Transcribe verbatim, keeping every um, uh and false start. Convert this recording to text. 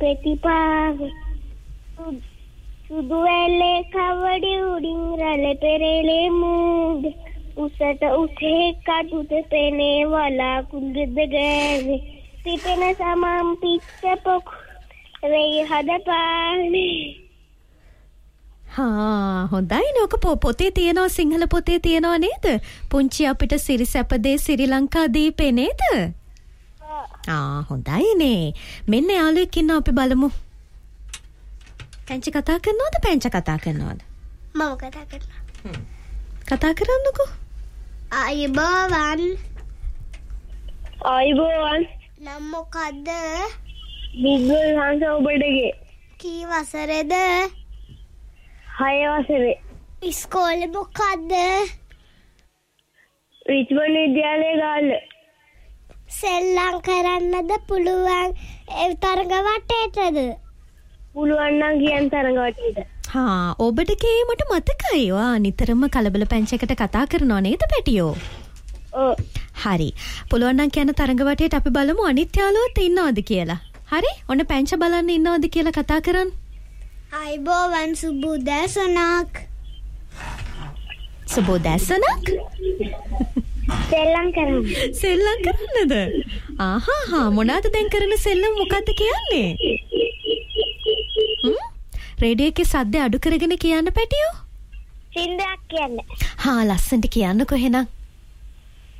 ප්‍රතිපාව සුදු වෙලේ කවඩි උඩින් රළ පෙරළේ මූද උසට උසේ කටුත පෙනේ වලාකුළුද ගෑවේ පිපෙන සමම් පිච්ච පොකු වෙයි හදපානේ. හා හොඳයි නෝක පොතේ තියෙනවා සිංහල පොතේ තියෙනවා නේද? පුංචි අපිට සිරිසැපදේ ශ්‍රී ලංකා දීපේ නේද? ආ හොඳයිනේ. මෙන්න යාළුවෙක් ඉන්නවා අපි බලමු. පැංචි කතා කරනවද පැංච කතා කරනවද? මම කතා කරනවා. කතා කරන්නකෝ. ආයුබෝවන්. ආයුබෝවන්. නම් මොකද්ද? බිග්ගල් හංස ඔබටගේ. කී වසරේද? හය වසරේ. ඉස්කෝලේ මොකද්ද? රිච්මන්ඩ් විද්‍යාලයේ ගාල්ල. සෙල්ලම් කරන්නද පුළුවන් ඒ තරඟ වටේටද? පුළුවන් නම් කියන් තරඟ වටේට. හා ඔබට කීමට මතකයි වා නිතරම කලබල පැංචයකට කතා කරනව නේද පැටියෝ? ඔව්. හරි. පුළුවන් නම් කියන තරඟ වටේට අපි බලමු අනිත් යාළුවෝත් ඉන්නවද කියලා. හරි? ඔන්න පැංච බලන්න ඉන්නවද කියලා කතා කරන්න. ආයුබෝවන් සුබෝදෑසනක්. සුබෝදෑසනක්? සෙල්ලම් කරන්න. සෙල්ලම් කරන්නද? ආහා හා මොනවාද දැන් කරන සෙල්ලම් මොකද්ද කියන්නේ? හ්ම්? රේඩියෝ එකේ සද්ද අඩු කරගෙන කියන්න පැටියෝ. සින්දුවක් කියන්න. හා ලස්සනට කියන්නකෝ එහෙනම්.